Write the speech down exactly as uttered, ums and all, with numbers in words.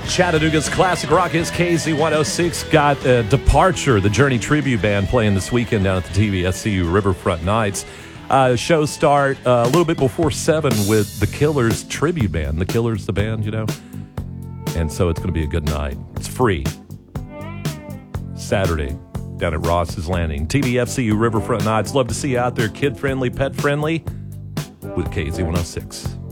Chattanooga's classic rock is K Z one oh six. Got uh, Departure, the Journey tribute band, playing this weekend down at the T V S C U Riverfront Nights. Uh, shows start uh, a little bit before seven with the Killers tribute band. The Killers, the band, you know. And so it's going to be a good night. It's free. Saturday down at Ross's Landing. T V F C U Riverfront Nights. Love to see you out there. Kid-friendly, pet-friendly with K Z one oh six.